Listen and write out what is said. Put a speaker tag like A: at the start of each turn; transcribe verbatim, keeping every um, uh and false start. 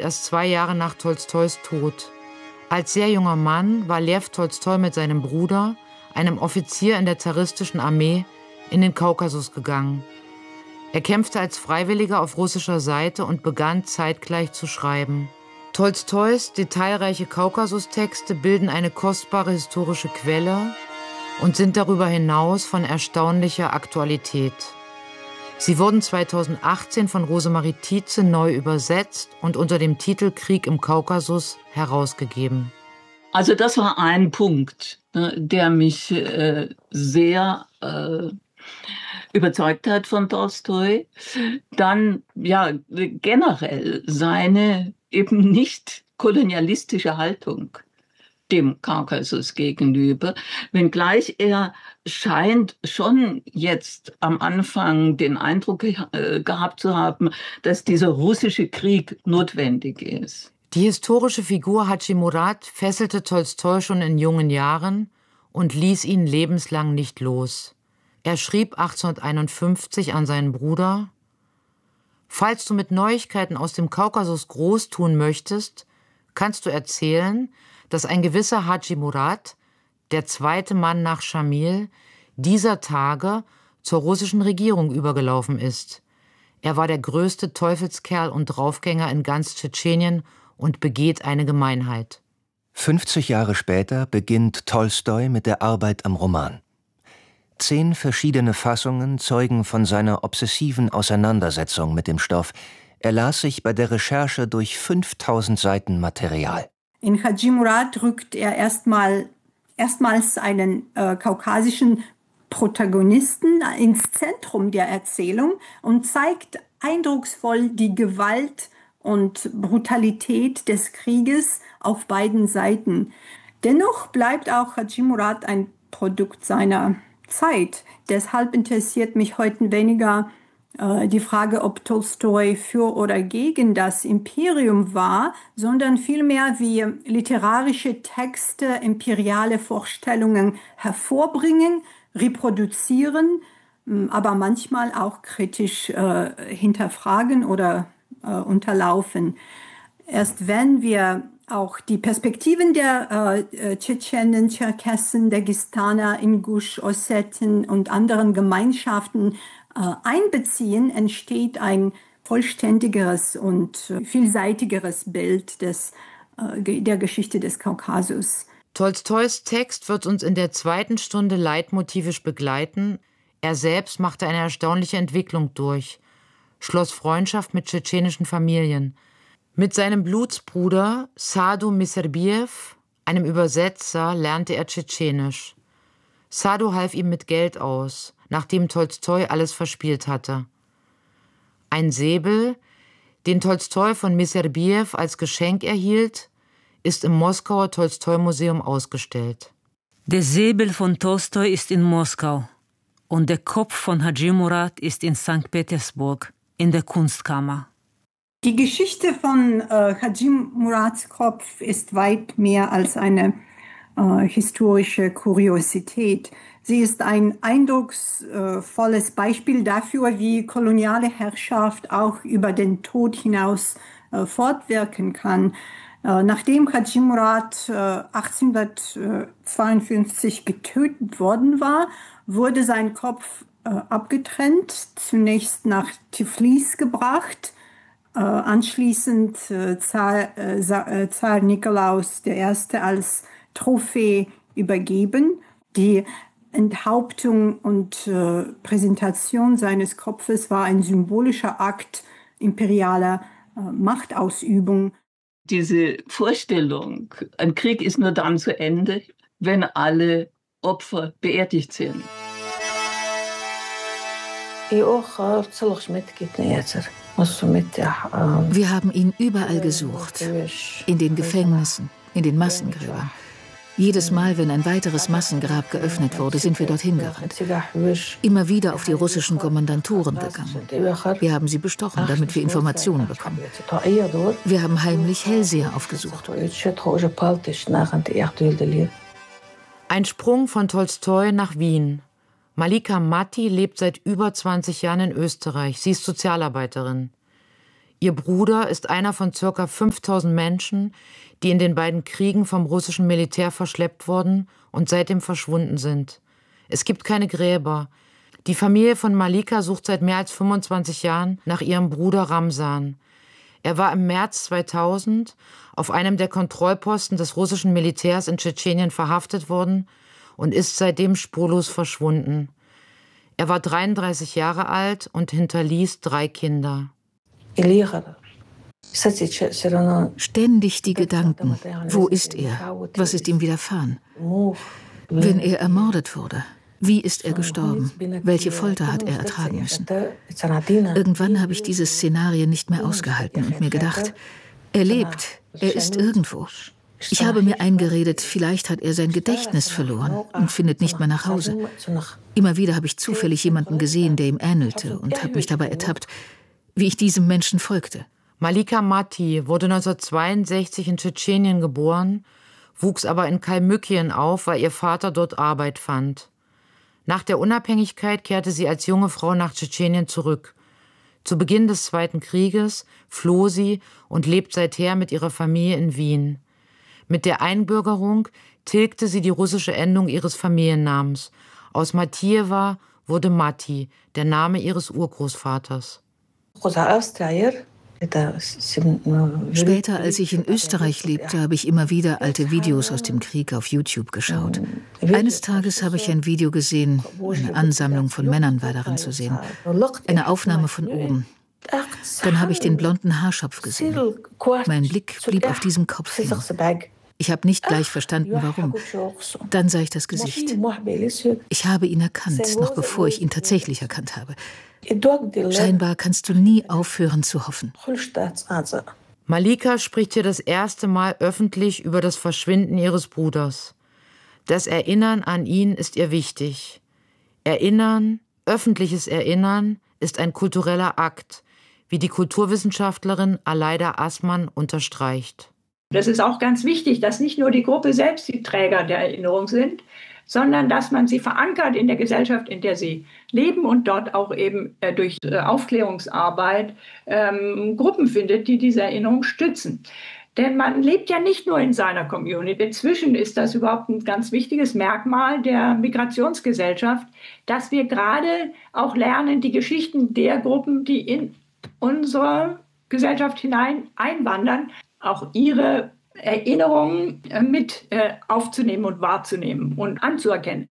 A: entstand erst zwei Jahre nach Tolstois Tod. Als sehr junger Mann war Lew Tolstoi mit seinem Bruder, einem Offizier in der zaristischen Armee, in den Kaukasus gegangen. Er kämpfte als Freiwilliger auf russischer Seite und begann zeitgleich zu schreiben. Tolstois detailreiche Kaukasustexte bilden eine kostbare historische Quelle und sind darüber hinaus von erstaunlicher Aktualität. Sie wurden zweitausendachtzehn von Rosemarie Tietze neu übersetzt und unter dem Titel Krieg im Kaukasus herausgegeben.
B: Also das war ein Punkt, der mich äh, sehr äh, überzeugt hat von Tolstoi. Dann ja generell seine eben nicht kolonialistische Haltung dem Kaukasus gegenüber, wenngleich er scheint schon jetzt am Anfang den Eindruck ge- äh, gehabt zu haben, dass dieser russische Krieg notwendig ist.
A: Die historische Figur Hadschi Murat fesselte Tolstoi schon in jungen Jahren und ließ ihn lebenslang nicht los. Er schrieb achtzehnhunderteinundfünfzig an seinen Bruder: Falls du mit Neuigkeiten aus dem Kaukasus groß tun möchtest, kannst du erzählen, dass ein gewisser Hadschi Murat, der zweite Mann nach Schamil, dieser Tage zur russischen Regierung übergelaufen ist. Er war der größte Teufelskerl und Draufgänger in ganz Tschetschenien und begeht eine Gemeinheit.
C: fünfzig Jahre später beginnt Tolstoi mit der Arbeit am Roman. Zehn verschiedene Fassungen zeugen von seiner obsessiven Auseinandersetzung mit dem Stoff. Er las sich bei der Recherche durch fünftausend Seiten Material.
D: In Hadschi Murat rückt er erstmal, erstmals einen äh, kaukasischen Protagonisten ins Zentrum der Erzählung und zeigt eindrucksvoll die Gewalt und Brutalität des Krieges auf beiden Seiten. Dennoch bleibt auch Hadschi Murat ein Produkt seiner Zeit. Deshalb interessiert mich heute weniger äh, die Frage, ob Tolstoi für oder gegen das Imperium war, sondern vielmehr, wie literarische Texte imperiale Vorstellungen hervorbringen, reproduzieren, aber manchmal auch kritisch äh, hinterfragen oder äh, unterlaufen. Erst wenn wir auch die Perspektiven der äh, Tschetschenen, Tscherkessen, Dagestaner, Ingusch, Osseten und anderen Gemeinschaften äh, einbeziehen, entsteht ein vollständigeres und äh, vielseitigeres Bild des, äh, der Geschichte des Kaukasus.
A: Tolstois Text wird uns in der zweiten Stunde leitmotivisch begleiten. Er selbst machte eine erstaunliche Entwicklung durch, schloss Freundschaft mit tschetschenischen Familien. Mit seinem Blutsbruder Sadu Miserbiew, einem Übersetzer, lernte er Tschetschenisch. Sadu half ihm mit Geld aus, nachdem Tolstoi alles verspielt hatte. Ein Säbel, den Tolstoi von Miserbiew als Geschenk erhielt, ist im Moskauer Tolstoi-Museum ausgestellt.
E: Der Säbel von Tolstoi ist in Moskau und der Kopf von Hadschi Murat ist in Sankt Petersburg in der Kunstkammer.
D: Die Geschichte von äh, Hadschi Murats Kopf ist weit mehr als eine äh, historische Kuriosität. Sie ist ein eindrucksvolles Beispiel dafür, wie koloniale Herrschaft auch über den Tod hinaus äh, fortwirken kann. Äh, nachdem Hadschi Murat äh, achtzehnhundertzweiundfünfzig getötet worden war, wurde sein Kopf äh, abgetrennt, zunächst nach Tiflis gebracht, Äh, anschließend äh, Zar, äh, Zar Nikolaus der Erste als Trophäe übergeben. Die Enthauptung und äh, Präsentation seines Kopfes war ein symbolischer Akt imperialer äh, Machtausübung.
B: Diese Vorstellung, ein Krieg ist nur dann zu Ende, wenn alle Opfer beerdigt sind.
F: Wir haben ihn überall gesucht, in den Gefängnissen, in den Massengräbern. Jedes Mal, wenn ein weiteres Massengrab geöffnet wurde, sind wir dorthin gerannt. Immer wieder auf die russischen Kommandanturen gegangen. Wir haben sie bestochen, damit wir Informationen bekommen. Wir haben heimlich Hellseher aufgesucht.
A: Ein Sprung von Tolstoi nach Wien. Malika Matti lebt seit über zwanzig Jahren in Österreich. Sie ist Sozialarbeiterin. Ihr Bruder ist einer von ca. fünftausend Menschen, die in den beiden Kriegen vom russischen Militär verschleppt wurden und seitdem verschwunden sind. Es gibt keine Gräber. Die Familie von Malika sucht seit mehr als fünfundzwanzig Jahren nach ihrem Bruder Ramsan. Er war im März zweitausend auf einem der Kontrollposten des russischen Militärs in Tschetschenien verhaftet worden und ist seitdem spurlos verschwunden. Er war dreiunddreißig Jahre alt und hinterließ drei Kinder.
F: Ständig die Gedanken, wo ist er, was ist ihm widerfahren? Wenn er ermordet wurde, wie ist er gestorben, welche Folter hat er ertragen müssen? Irgendwann habe ich diese Szenarien nicht mehr ausgehalten und mir gedacht, er lebt, er ist irgendwo. Ich habe mir eingeredet, vielleicht hat er sein Gedächtnis verloren und findet nicht mehr nach Hause. Immer wieder habe ich zufällig jemanden gesehen, der ihm ähnelte und habe mich dabei ertappt, wie ich diesem Menschen folgte.
A: Malika Mati wurde neunzehnhundertzweiundsechzig in Tschetschenien geboren, wuchs aber in Kalmykien auf, weil ihr Vater dort Arbeit fand. Nach der Unabhängigkeit kehrte sie als junge Frau nach Tschetschenien zurück. Zu Beginn des Zweiten Krieges floh sie und lebt seither mit ihrer Familie in Wien. Mit der Einbürgerung tilgte sie die russische Endung ihres Familiennamens. Aus Matijeva wurde Mati, der Name ihres Urgroßvaters.
F: Später, als ich in Österreich lebte, habe ich immer wieder alte Videos aus dem Krieg auf YouTube geschaut. Eines Tages habe ich ein Video gesehen, eine Ansammlung von Männern war darin zu sehen. Eine Aufnahme von oben. Dann habe ich den blonden Haarschopf gesehen. Mein Blick blieb auf diesem Kopf hängen. Ich habe nicht gleich verstanden, warum. Dann sah ich das Gesicht. Ich habe ihn erkannt, noch bevor ich ihn tatsächlich erkannt habe. Scheinbar kannst du nie aufhören zu hoffen.
A: Malika spricht hier das erste Mal öffentlich über das Verschwinden ihres Bruders. Das Erinnern an ihn ist ihr wichtig. Erinnern, öffentliches Erinnern, ist ein kultureller Akt, wie die Kulturwissenschaftlerin Aleida Assmann unterstreicht.
G: Das ist auch ganz wichtig, dass nicht nur die Gruppe selbst die Träger der Erinnerung sind, sondern dass man sie verankert in der Gesellschaft, in der sie leben und dort auch eben äh, durch äh, Aufklärungsarbeit ähm, Gruppen findet, die diese Erinnerung stützen. Denn man lebt ja nicht nur in seiner Community. Inzwischen ist das überhaupt ein ganz wichtiges Merkmal der Migrationsgesellschaft, dass wir gerade auch lernen, die Geschichten der Gruppen, die in unsere Gesellschaft hinein einwandern, auch ihre Erinnerungen mit äh, aufzunehmen und wahrzunehmen und anzuerkennen.